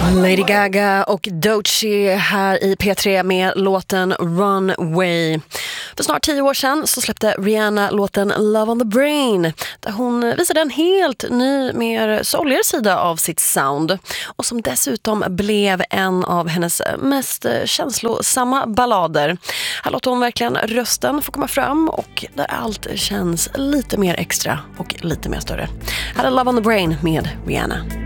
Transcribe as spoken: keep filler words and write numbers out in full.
Lady Gaga och Doechii här i P tre med låten Runway. För snart tio år sedan så släppte Rihanna låten Love on the Brain, där hon visade en helt ny, mer souligare sida av sitt sound och som dessutom blev en av hennes mest känslosamma ballader. Här låter hon verkligen rösten få komma fram och där allt känns lite mer extra och lite mer större. Här är Love on the Brain med Rihanna.